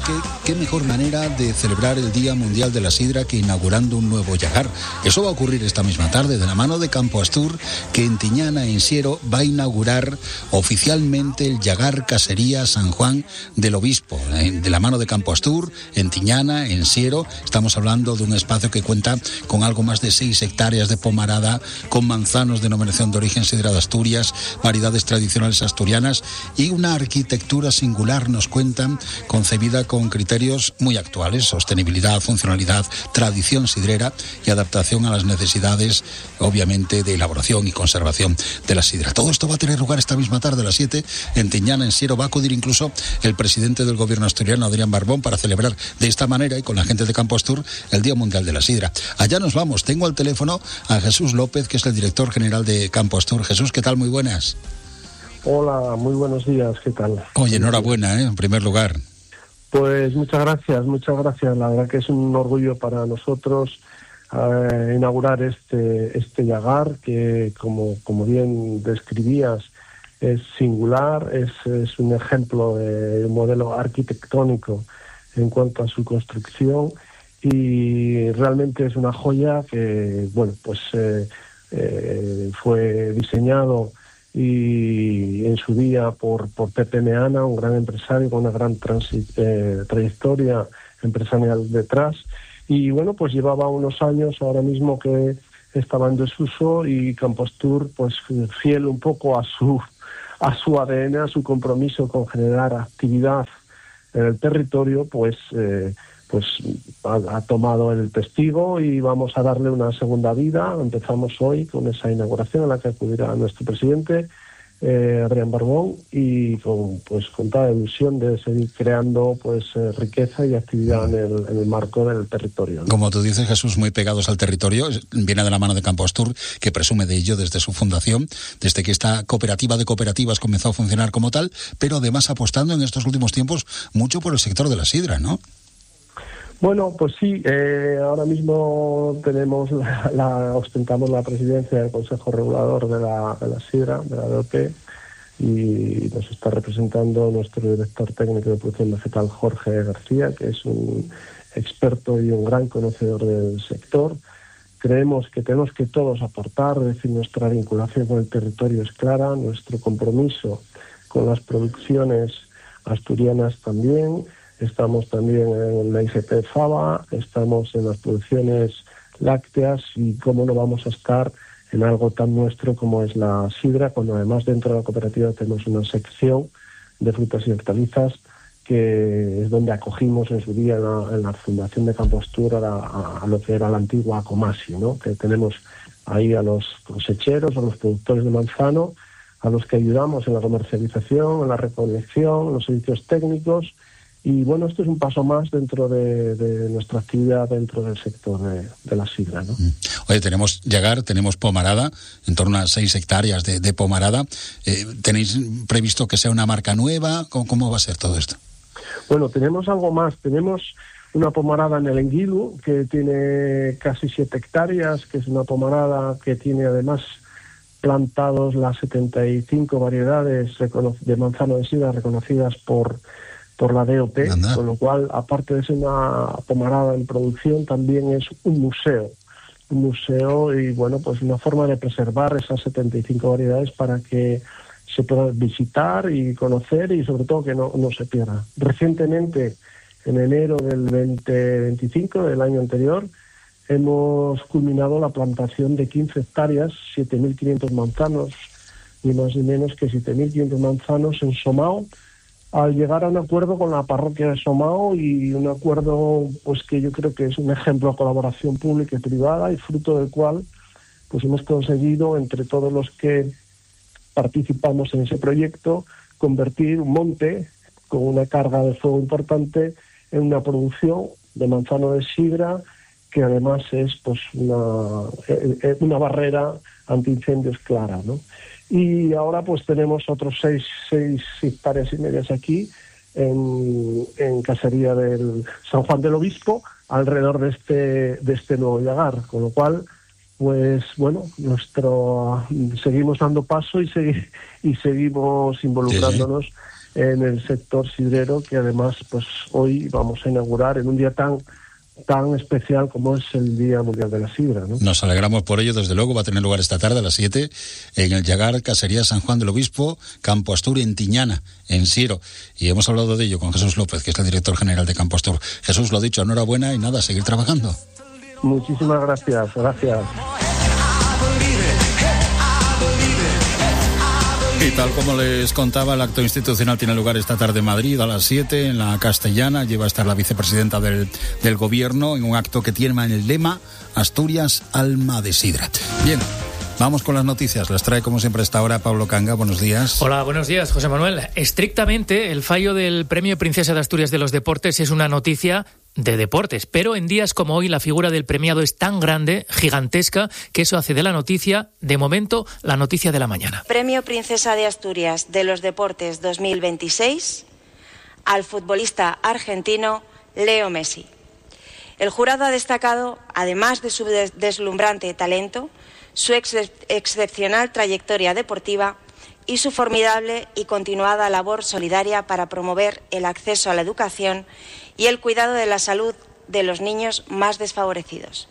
qué mejor manera de celebrar el Día Mundial de la Sidra que inaugurando un nuevo llagar. Eso va a ocurrir esta misma tarde, de la mano de Campo Astur, que en Tiñana, en Siero, va a inaugurar oficialmente el llagar Casería San Juan del Obispo. De la mano de Campo Astur, en Tiñana, en Siero, estamos hablando de un espacio que cuenta con algo más de 6 hectáreas de pomarada, con manzanos denominación de origen Sidra de Asturias, variedades tradicionales asturianas y una arquitectura singular, nos cuentan, concebida con criterios muy actuales: sostenibilidad, funcionalidad, tradición sidrera y adaptación a las necesidades, obviamente, de elaboración y conservación de la sidra. Todo esto va a tener lugar esta misma tarde a las 7 en Tiñana, en Siero. Va a acudir incluso el presidente del gobierno asturiano, Adrián Barbón, para celebrar de esta manera y con la gente de Campo Astur el Día Mundial de la Sidra. Allá nos vamos. Tengo al teléfono a Jesús López, que es el director general de Campo Astur. Jesús, ¿qué tal? Muy buenas. Hola, muy buenos días, ¿qué tal? Oye, enhorabuena, en primer lugar. Pues muchas gracias. La verdad que es un orgullo para nosotros inaugurar este llagar que, como bien describías, es singular, es un ejemplo de un modelo arquitectónico en cuanto a su construcción, y realmente es una joya que, bueno, pues fue diseñado y en su día por Pepe Meana, un gran empresario con una gran trayectoria empresarial detrás, y bueno, pues llevaba unos años ahora mismo que estaba en desuso, y Campo Astur, pues fiel un poco a su ADN, a su compromiso con generar actividad en el territorio, pues ha tomado el testigo y vamos a darle una segunda vida. Empezamos hoy con esa inauguración a la que acudirá nuestro presidente, Adrián Barbón, y con toda la ilusión de seguir creando riqueza y actividad en el marco del territorio, ¿no? Como tú dices, Jesús, muy pegados al territorio. Viene de la mano de Campo Astur, que presume de ello desde su fundación, desde que esta cooperativa de cooperativas comenzó a funcionar como tal, pero además apostando en estos últimos tiempos mucho por el sector de la sidra, ¿no? Bueno, pues sí, ahora mismo ostentamos la presidencia del Consejo Regulador de la Sidra, de la DOP, y nos está representando nuestro director técnico de producción vegetal, Jorge García, que es un experto y un gran conocedor del sector. Creemos que tenemos que todos aportar, es decir, nuestra vinculación con el territorio es clara, nuestro compromiso con las producciones asturianas también. Estamos también en la IGP Fava, estamos en las producciones lácteas, y cómo no vamos a estar en algo tan nuestro como es la sidra, cuando además dentro de la cooperativa tenemos una sección de frutas y hortalizas que es donde acogimos en su día en la fundación de Campo Astur a lo que era la antigua Acomasi, ¿no? Que tenemos ahí a los cosecheros, a los productores de manzano, a los que ayudamos en la comercialización, en la recolección, en los servicios técnicos. Y bueno, esto es un paso más dentro de nuestra actividad dentro del sector de la sidra, ¿no? Oye, tenemos llagar, tenemos pomarada, en torno a 6 hectáreas de pomarada. ¿Tenéis previsto que sea una marca nueva? ¿Cómo va a ser todo esto? Bueno, tenemos algo más. Tenemos una pomarada en el Enguilu, que tiene casi 7 hectáreas, que es una pomarada que tiene además plantados las 75 variedades de manzano de sidra reconocidas por la DOP, con lo cual, aparte de ser una pomarada en producción, también es un museo y, bueno, pues una forma de preservar esas 75 variedades para que se puedan visitar y conocer, y sobre todo que no se pierda. Recientemente, en enero del 2025, del año anterior, hemos culminado la plantación de 15 hectáreas, 7.500 manzanos, ni más ni menos que 7.500 manzanos en Somao, al llegar a un acuerdo con la parroquia de Somao, y un acuerdo pues que yo creo que es un ejemplo de colaboración pública y privada, y fruto del cual pues hemos conseguido, entre todos los que participamos en ese proyecto, convertir un monte con una carga de fuego importante en una producción de manzano de sidra, que además es pues una barrera antiincendios clara, ¿no? Y ahora pues tenemos otros 6 hectáreas y medias aquí en Casería del San Juan del Obispo, alrededor de este nuevo llagar, con lo cual pues bueno, seguimos dando paso y seguimos involucrándonos en el sector sidrero, que además pues hoy vamos a inaugurar en un día tan especial como es el Día Mundial de la Sidra, ¿no? Nos alegramos por ello, desde luego. Va a tener lugar esta tarde a las 7 en el Llagar, Casería San Juan del Obispo, Campo Astur, en Tiñana, en Siero. Y hemos hablado de ello con Jesús López, que es el director general de Campo Astur. Jesús, lo dicho, enhorabuena y nada, seguir trabajando. Muchísimas gracias. Y tal como les contaba, el acto institucional tiene lugar esta tarde en Madrid a las 7 en la Castellana. Lleva a estar la vicepresidenta del Gobierno en un acto que tiene el lema Asturias, alma de sidra. Bien, vamos con las noticias. Las trae como siempre a esta hora Pablo Canga. Buenos días. Hola, buenos días, José Manuel. Estrictamente, el fallo del Premio Princesa de Asturias de los Deportes es una noticia de deportes, pero en días como hoy la figura del premiado es tan grande, gigantesca, que eso hace de la noticia, de momento, la noticia de la mañana. Premio Princesa de Asturias de los Deportes 2026 al futbolista argentino Leo Messi. El jurado ha destacado, además de su deslumbrante talento, su excepcional trayectoria deportiva y su formidable y continuada labor solidaria para promover el acceso a la educación y el cuidado de la salud de los niños más desfavorecidos.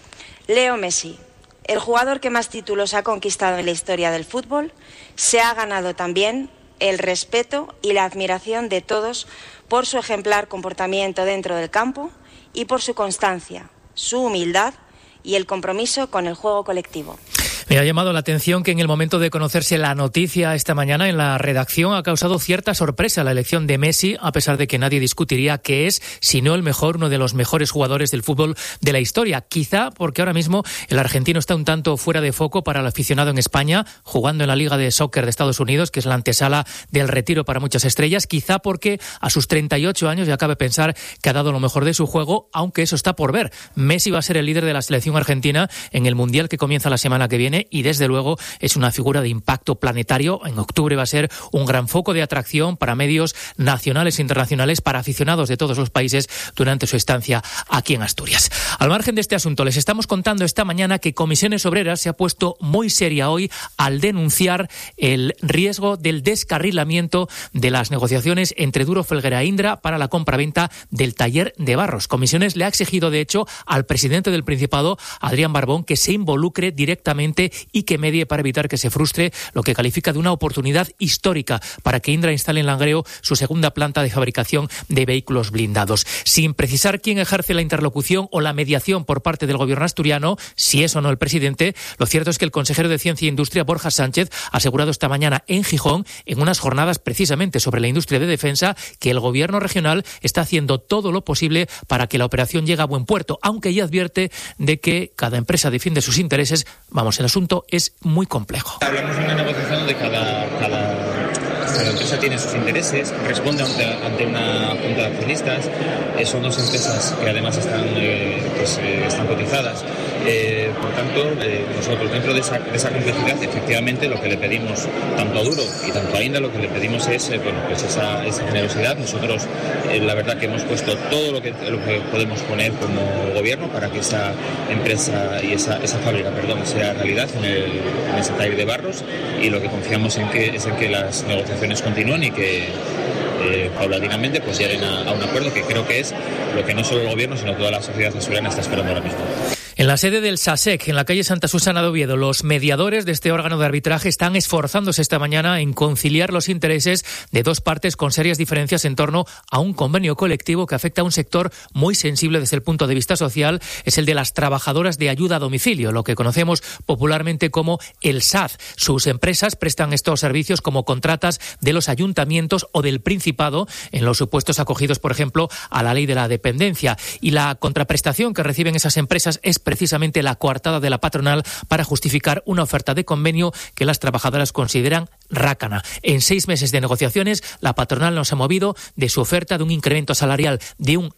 Leo Messi, el jugador que más títulos ha conquistado en la historia del fútbol, se ha ganado también el respeto y la admiración de todos por su ejemplar comportamiento dentro del campo y por su constancia, su humildad y el compromiso con el juego colectivo. Me ha llamado la atención que en el momento de conocerse la noticia esta mañana en la redacción ha causado cierta sorpresa la elección de Messi, a pesar de que nadie discutiría que es, si no el mejor, uno de los mejores jugadores del fútbol de la historia. Quizá porque ahora mismo el argentino está un tanto fuera de foco para el aficionado en España, jugando en la Liga de Soccer de Estados Unidos, que es la antesala del retiro para muchas estrellas. Quizá porque a sus 38 años ya cabe pensar que ha dado lo mejor de su juego, aunque eso está por ver. Messi va a ser el líder de la selección argentina en el Mundial que comienza la semana que viene y desde luego es una figura de impacto planetario. En octubre va a ser un gran foco de atracción para medios nacionales e internacionales, para aficionados de todos los países durante su estancia aquí en Asturias. Al margen de este asunto, les estamos contando esta mañana que Comisiones Obreras se ha puesto muy seria hoy al denunciar el riesgo del descarrilamiento de las negociaciones entre Duro Felguera e Indra para la compraventa del taller de Barros. Comisiones le ha exigido, de hecho, al presidente del Principado, Adrián Barbón, que se involucre directamente y que medie para evitar que se frustre lo que califica de una oportunidad histórica para que Indra instale en Langreo su segunda planta de fabricación de vehículos blindados. Sin precisar quién ejerce la interlocución o la mediación por parte del gobierno asturiano, si es o no el presidente, lo cierto es que el consejero de Ciencia e Industria, Borja Sánchez, ha asegurado esta mañana en Gijón, en unas jornadas precisamente sobre la industria de defensa, que el gobierno regional está haciendo todo lo posible para que la operación llegue a buen puerto, aunque ya advierte de que cada empresa defiende sus intereses. Vamos, el asunto es muy complejo. Hablamos de una negociación donde cada empresa tiene sus intereses, responde ante una junta de accionistas. Son dos empresas que además están cotizadas. Por tanto, nosotros dentro de esa complejidad, efectivamente, lo que le pedimos tanto a Duro y tanto a Indra, lo que le pedimos es esa generosidad. Nosotros, la verdad que hemos puesto todo lo que podemos poner como gobierno para que esa empresa y esa fábrica, sea realidad en ese taller de Barros, y lo que confiamos es en que las negociaciones continúen y que paulatinamente lleguen a un acuerdo, que creo que es lo que no solo el gobierno sino toda la sociedad asturiana está esperando ahora mismo. En la sede del SASEC, en la calle Santa Susana de Oviedo, los mediadores de este órgano de arbitraje están esforzándose esta mañana en conciliar los intereses de dos partes con serias diferencias en torno a un convenio colectivo que afecta a un sector muy sensible desde el punto de vista social. Es el de las trabajadoras de ayuda a domicilio, lo que conocemos popularmente como el SAD. Sus empresas prestan estos servicios como contratas de los ayuntamientos o del Principado en los supuestos acogidos, por ejemplo, a la ley de la dependencia. Y la contraprestación que reciben esas empresas es precisamente la coartada de la patronal para justificar una oferta de convenio que las trabajadoras consideran rácana. En 6 meses de negociaciones, la patronal nos ha movido de su oferta de un incremento salarial de un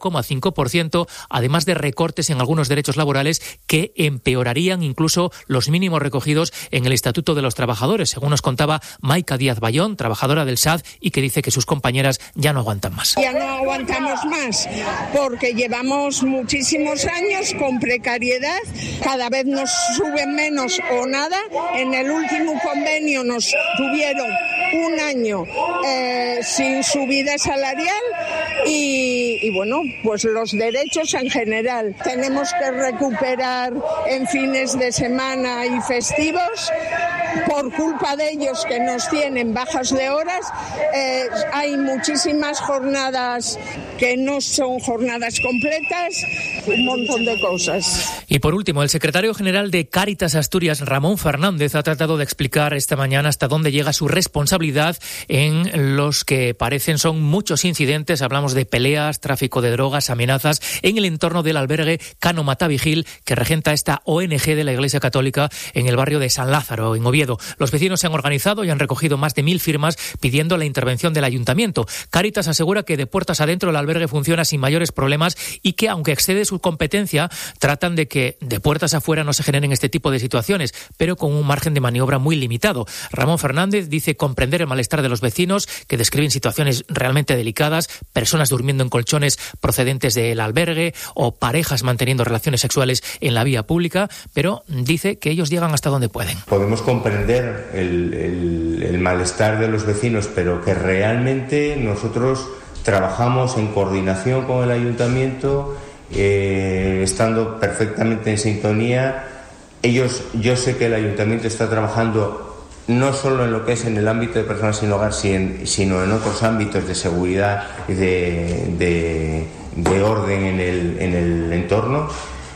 0,5%, además de recortes en algunos derechos laborales que empeorarían incluso los mínimos recogidos en el Estatuto de los Trabajadores, según nos contaba Maica Díaz Bayón, trabajadora del SAD, y que dice que sus compañeras ya no aguantan más. Ya no aguantamos más, porque llevamos muchísimos años con precariedad, cada vez nos suben menos o nada. En el último convenio nos subieron un año sin subida salarial y bueno, pues los derechos en general. Tenemos que recuperar en fines de semana y festivos. Por culpa de ellos que nos tienen bajas de horas, hay muchísimas jornadas que no son jornadas completas, un montón de cosas. Y por último, el secretario general de Cáritas Asturias, Ramón Fernández, ha tratado de explicar esta mañana hasta dónde llega su responsabilidad en los que parecen son muchos incidentes. Hablamos de peleas, tráfico de drogas, amenazas en el entorno del albergue Cano Matavigil, que regenta esta ONG de la Iglesia Católica en el barrio de San Lázaro, en Oviedo. Los vecinos se han organizado y han recogido más de 1000 firmas pidiendo la intervención del ayuntamiento. Cáritas asegura que de puertas adentro el albergue funciona sin mayores problemas y que, aunque excede su competencia, tratan de que de puertas afuera no se generen este tipo de situaciones, pero con un margen de maniobra muy limitado. Ramón Fernández dice comprender el malestar de los vecinos, que describen situaciones realmente delicadas, personas durmiendo en colchones procedentes del albergue o parejas manteniendo relaciones sexuales en la vía pública, pero dice que ellos llegan hasta donde pueden. Podemos comprender el malestar de los vecinos, pero que realmente nosotros trabajamos en coordinación con el ayuntamiento, estando perfectamente en sintonía. Yo sé que el ayuntamiento está trabajando no solo en lo que es en el ámbito de personas sin hogar, sino en otros ámbitos de seguridad y de orden en el entorno,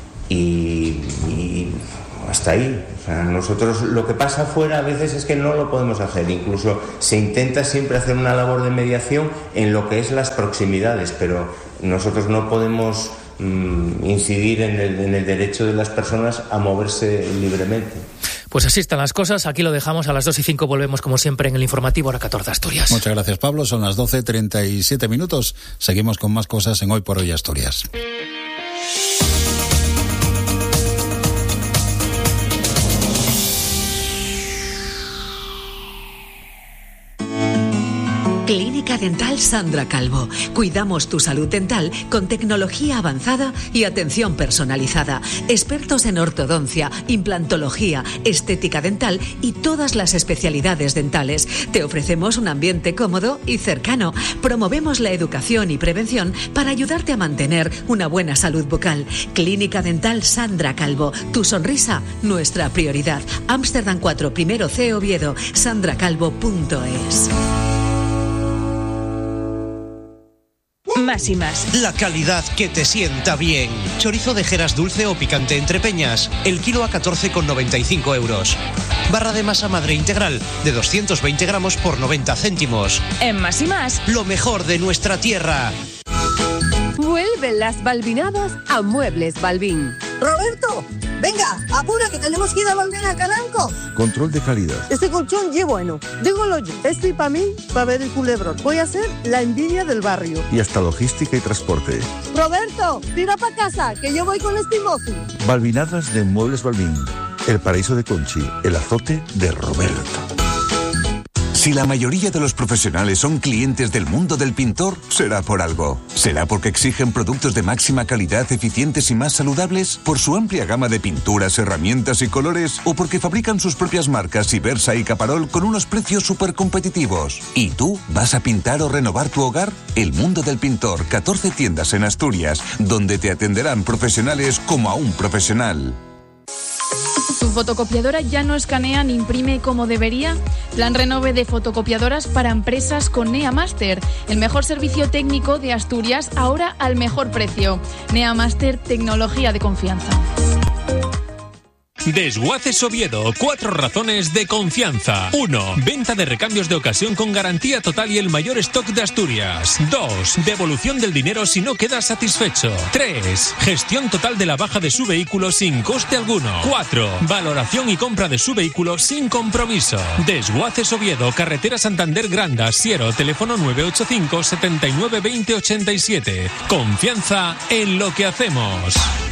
y hasta ahí. O sea, nosotros lo que pasa afuera a veces es que no lo podemos hacer. Incluso se intenta siempre hacer una labor de mediación en lo que es las proximidades, pero nosotros no podemos incidir en el derecho de las personas a moverse libremente. Pues así están las cosas. Aquí lo dejamos. A las 2:05 volvemos como siempre en el informativo Hora 14 Asturias. Muchas gracias, Pablo. Son las 12:37. Seguimos con más cosas en Hoy por Hoy Asturias. Clínica Dental Sandra Calvo. Cuidamos tu salud dental con tecnología avanzada y atención personalizada. Expertos en ortodoncia, implantología, estética dental y todas las especialidades dentales. Te ofrecemos un ambiente cómodo y cercano. Promovemos la educación y prevención para ayudarte a mantener una buena salud bucal. Clínica Dental Sandra Calvo. Tu sonrisa, nuestra prioridad. Ámsterdam 4, primero C, Oviedo. sandracalvo.es. Más y más. La calidad que te sienta bien. Chorizo de Jeras dulce o picante entre peñas. El kilo a 14,95 euros. Barra de masa madre integral de 220 gramos por 90 céntimos. En Más y más. Lo mejor de nuestra tierra. Vuelven las balbinadas a Muebles Balbín. Roberto, venga, apura que tenemos que ir a Balbín a Calanco. Control de calidad. Este colchón ye bueno, dígolo yo. Este para mí va a ver el culebrón. Voy a ser la envidia del barrio. Y hasta logística y transporte. Roberto, tira para casa, que yo voy con este mozo. Balbinadas de Muebles Balbín. El paraíso de Conchi, el azote de Roberto. Si la mayoría de los profesionales son clientes del mundo del pintor, será por algo. ¿Será porque exigen productos de máxima calidad, eficientes y más saludables? ¿Por su amplia gama de pinturas, herramientas y colores? ¿O porque fabrican sus propias marcas Ibersa y Caparol con unos precios súper competitivos? ¿Y tú vas a pintar o renovar tu hogar? El mundo del pintor, 14 tiendas en Asturias, donde te atenderán profesionales como a un profesional. ¿Tu fotocopiadora ya no escanea ni imprime como debería? Plan renove de fotocopiadoras para empresas con NeaMaster, el mejor servicio técnico de Asturias, ahora al mejor precio. NeaMaster, tecnología de confianza. Desguaces Oviedo, 4 razones de confianza. 1. Venta de recambios de ocasión con garantía total y el mayor stock de Asturias. 2. Devolución del dinero si no quedas satisfecho. 3. Gestión total de la baja de su vehículo sin coste alguno. 4. Valoración y compra de su vehículo sin compromiso. Desguaces Oviedo, carretera Santander Granda, Siero, teléfono 985 79 20 87. Confianza en lo que hacemos.